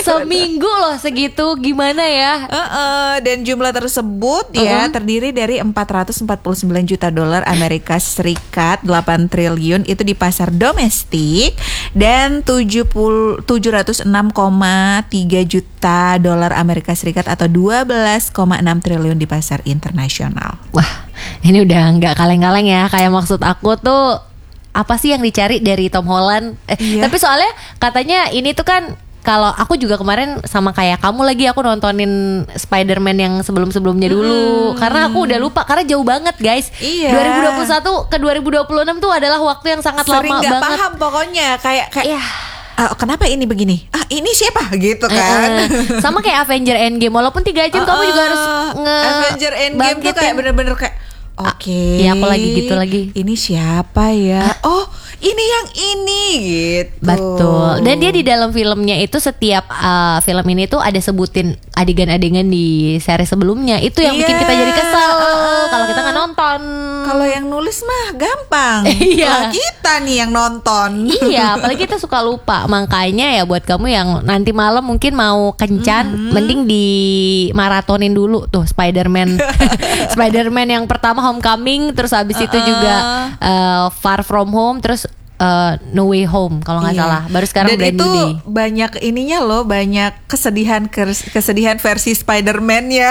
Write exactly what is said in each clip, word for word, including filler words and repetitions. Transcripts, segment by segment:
Seminggu loh segitu, gimana ya? Uh-uh, dan jumlah tersebut uh-uh. ya terdiri dari empat ratus empat puluh sembilan juta dolar Amerika Serikat, delapan triliun itu di pasar domestik, dan tujuh ratus enam koma tiga juta dolar Amerika Serikat atau dua belas koma enam triliun di pasar internasional. Wah, ini udah nggak kaleng-kaleng ya. Kayak maksud aku tuh, apa sih yang dicari dari Tom Holland? Eh, iya. Tapi soalnya katanya ini tuh kan, kalau aku juga kemarin sama kayak kamu lagi, aku nontonin Spider-Man yang sebelum-sebelumnya dulu. hmm. Karena aku udah lupa, karena jauh banget guys. Iya. dua ribu dua puluh satu ke dua ribu dua puluh enam tuh adalah waktu yang sangat Sering lama gak banget. paham pokoknya. Kayak kayak yeah. Uh, kenapa ini begini? Ah, ini siapa gitu kan? Uh, sama kayak Avenger Endgame, walaupun tiga jam uh, kamu juga harus nge Avenger Endgame tuh kayak bener-bener kayak oke. Okay, ya aku lagi gitu lagi. Ini siapa ya? Oh, ini yang ini gitu. Betul. Dan dia di dalam filmnya itu setiap uh, film ini tuh ada sebutin adegan-adegan di seri sebelumnya. Itu yang yeah. bikin kita jadi kesel uh, kalau kita nggak nonton. Kalau yang nulis mah gampang. Iya. Kalau kita nih yang nonton. Iya, apalagi kita suka lupa. Makanya ya buat kamu yang nanti malam mungkin mau kencan, mm-hmm. mending di maratonin dulu tuh Spider-Man. Spider-Man yang pertama Homecoming, terus habis uh-uh. itu juga uh, Far From Home, terus Uh, No Way Home kalau nggak iya. salah. Baru sekarang dan Brand itu New Day. Banyak ininya loh, banyak kesedihan kesedihan versi Spider-Man ya.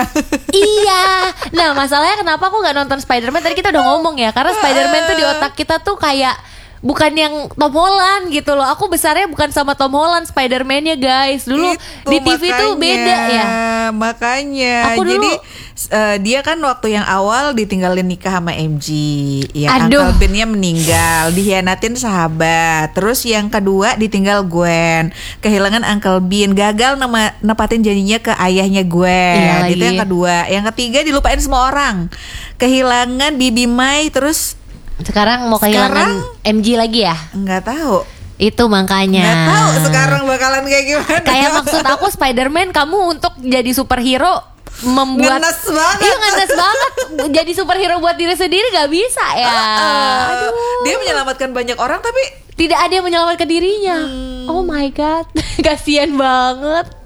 Iya. Nah masalahnya kenapa aku nggak nonton Spider-Man? Tadi kita udah ngomong ya, karena Spider-Man tuh di otak kita tuh kayak bukan yang Tom Holland gitu loh. Aku besarnya bukan sama Tom Holland Spider-Man-nya guys. Dulu itu, di T V makanya, tuh beda ya. Makanya aku dulu, jadi uh, dia kan waktu yang awal ditinggalin nikah sama M J, ya Aduh. Uncle Ben-nya meninggal, dihianatin sahabat. Terus yang kedua ditinggal Gwen, kehilangan Uncle Ben, gagal nema, nepatin janjinya ke ayahnya Gwen. Iya, itu yang kedua. Yang ketiga dilupain semua orang, kehilangan Bibi Mai. Terus sekarang mau kehilangan sekarang, M J lagi ya? Nggak tahu. Itu makanya nggak tahu sekarang bakalan kayak gimana. Kayak maksud aku Spider-Man, kamu untuk jadi superhero membuat ngenes banget. Iya ngenes banget. Jadi superhero buat diri sendiri gak bisa ya. uh, uh, Aduh. Dia menyelamatkan banyak orang tapi tidak ada yang menyelamatkan dirinya. hmm. Oh my god. Kasian banget.